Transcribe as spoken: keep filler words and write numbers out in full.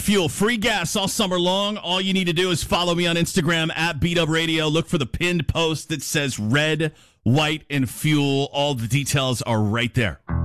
Fuel, free gas all summer long. All you need to do is follow me on Instagram at B W Radio. Look for the pinned post that says red, white, and fuel. All the details are right there.